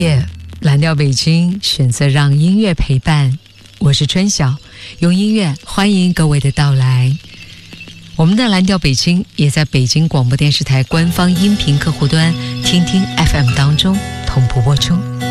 蓝调北京选择让音乐陪伴，我是春晓，用音乐欢迎各位的到来。我们的蓝调北京也在北京广播电视台官方音频客户端听听 FM 当中同步播出。